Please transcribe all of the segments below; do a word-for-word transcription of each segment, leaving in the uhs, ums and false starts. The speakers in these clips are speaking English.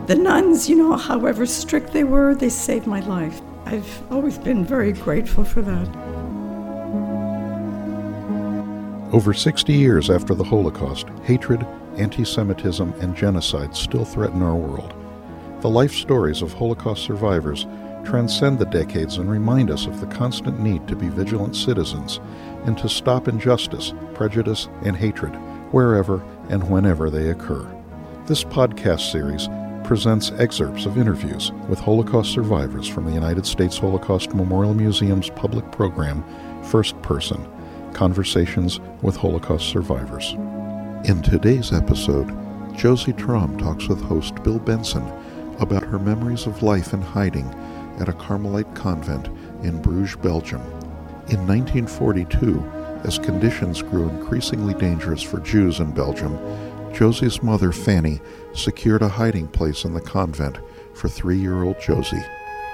The nuns, you know, however strict they were, they saved my life. I've always been very grateful for that. Over sixty years after the Holocaust, hatred, anti-Semitism, and genocide still threaten our world. The life stories of Holocaust survivors transcend the decades and remind us of the constant need to be vigilant citizens and to stop injustice, prejudice, and hatred wherever and whenever they occur. This podcast series presents excerpts of interviews with Holocaust survivors from the United States Holocaust Memorial Museum's public program, First Person, Conversations with Holocaust Survivors. In today's episode, Josie Traum talks with host Bill Benson about her memories of life in hiding at a Carmelite convent in Bruges, Belgium. In nineteen forty-two, as conditions grew increasingly dangerous for Jews in Belgium, Josie's mother, Fanny, secured a hiding place in the convent for three-year-old Josie.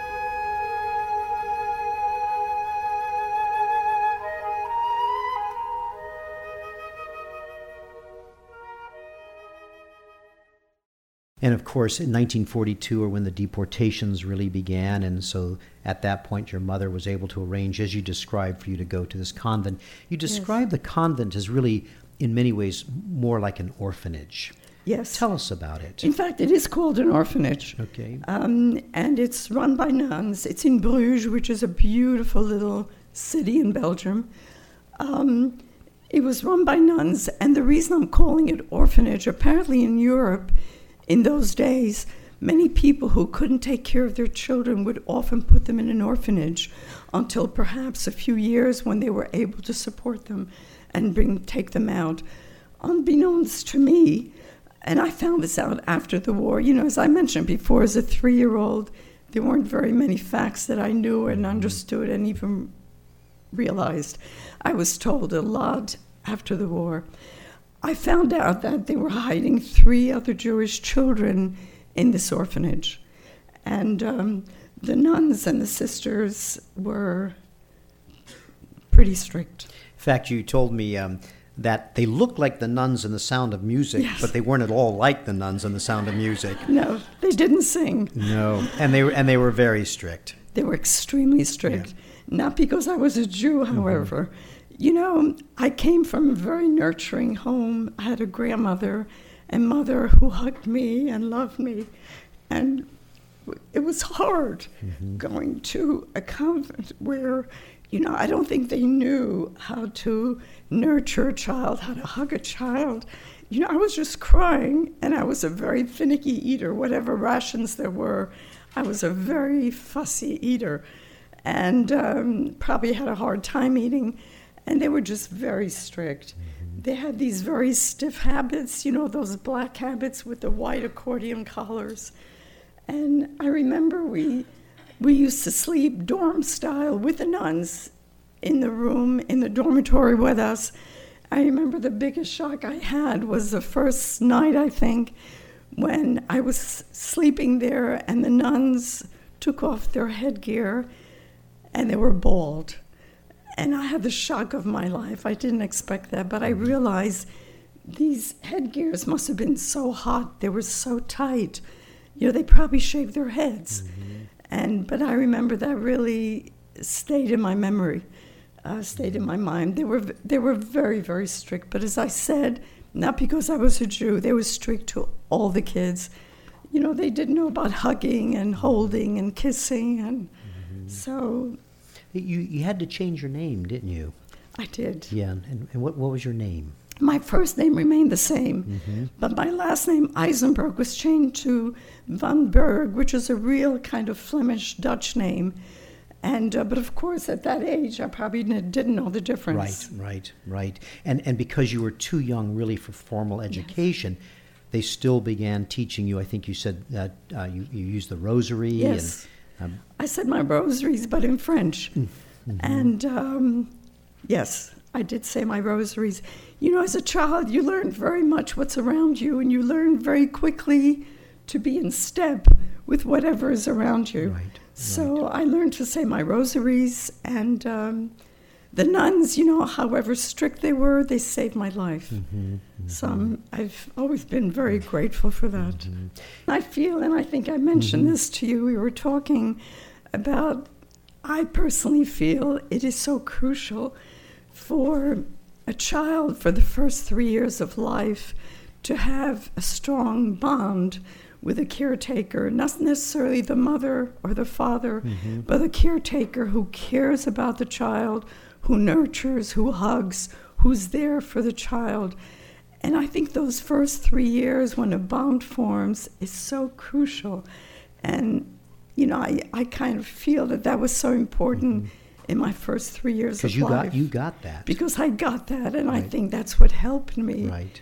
And of course, in nineteen forty-two, or when the deportations really began, and so at that point your mother was able to arrange, as you described, for you to go to this convent. You describe yes. the convent as really, in many ways, more like an orphanage. Yes. Tell us about it. In fact, it is called an orphanage. Okay. Um, and it's run by nuns. It's in Bruges, which is a beautiful little city in Belgium. Um, it was run by nuns, and the reason I'm calling it orphanage, apparently in Europe, in those days, many people who couldn't take care of their children would often put them in an orphanage until perhaps a few years when they were able to support them and bring take them out. Unbeknownst to me, and I found this out after the war, you know, as I mentioned before, as a three-year-old, there weren't very many facts that I knew and understood and even realized. I was told a lot after the war. I found out that they were hiding three other Jewish children in this orphanage. And um, the nuns and the sisters were pretty strict. In fact, you told me um, that they looked like the nuns in The Sound of Music, yes. but they weren't at all like the nuns in The Sound of Music. No, they didn't sing. No, and they were, and they were very strict. They were extremely strict. Yeah. Not because I was a Jew, however. Mm-hmm. You know, I came from a very nurturing home. I had a grandmother and mother who hugged me and loved me. And it was hard mm-hmm. going to a convent where, you know, I don't think they knew how to nurture a child, how to hug a child. You know, I was just crying, and I was a very finicky eater. Whatever rations there were, I was a very fussy eater and um, probably had a hard time eating. And they were just very strict. Mm-hmm. They had these very stiff habits, you know, those black habits with the white accordion collars. And I remember we we used to sleep dorm style with the nuns in the room, in the dormitory with us. I remember the biggest shock I had was the first night, I think, when I was sleeping there and the nuns took off their headgear and they were bald. And I had the shock of my life. I didn't expect that, but I realized these headgears must have been so hot. They were so tight. You know, they probably shaved their heads. Mm-hmm. And but I remember that really stayed in my memory, uh, stayed in my mind. They were they were very, very strict. But as I said, not because I was a Jew, they were strict to all the kids. You know, they didn't know about hugging and holding and kissing, and mm-hmm. so. You you had to change your name, didn't you? I did. Yeah, and, and what what was your name? My first name remained the same, mm-hmm. but my last name, Eisenberg, was changed to Van Berg, which is a real kind of Flemish Dutch name. And uh, but of course, at that age, I probably didn't know the difference. Right, right, right. And and because you were too young, really, for formal education, yes. they still began teaching you. I think you said that uh, you you used the rosary. Yes. And, Um, I said my rosaries, but in French. Mm-hmm. And um, yes, I did say my rosaries. You know, as a child, you learn very much what's around you, and you learn very quickly to be in step with whatever is around you. Right. So right. I learned to say my rosaries, and um, the nuns, you know, however strict they were, they saved my life. Mm-hmm, mm-hmm. So I'm, I've always been very grateful for that. Mm-hmm. I feel, and I think I mentioned Mm-hmm. this to you, we were talking about, I personally feel it is so crucial for a child for the first three years of life to have a strong bond with a caretaker, not necessarily the mother or the father, Mm-hmm. but a caretaker who cares about the child, who nurtures, who hugs, who's there for the child. And I think those first three years when a bond forms is so crucial. And, you know, I, I kind of feel that that was so important mm-hmm. in my first three years of you life. Got, you got that. Because I got that, and Right. I think that's what helped me. Right.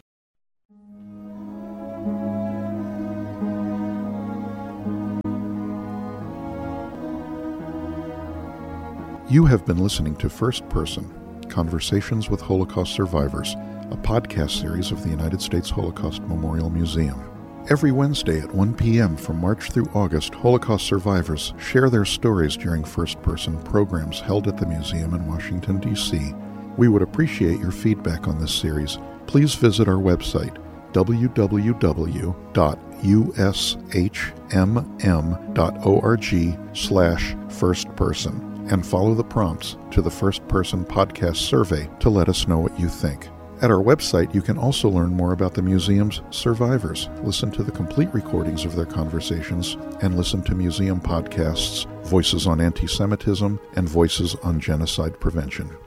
You have been listening to First Person, Conversations with Holocaust Survivors, a podcast series of the United States Holocaust Memorial Museum. Every Wednesday at one p.m. from March through August, Holocaust survivors share their stories during First Person programs held at the museum in Washington, D C We would appreciate your feedback on this series. Please visit our website, w w w dot u s h m m dot org slash first person. And follow the prompts to the First Person Podcast survey to let us know what you think. At our website, you can also learn more about the museum's survivors, listen to the complete recordings of their conversations, and listen to museum podcasts, Voices on Anti-Semitism and Voices on Genocide Prevention.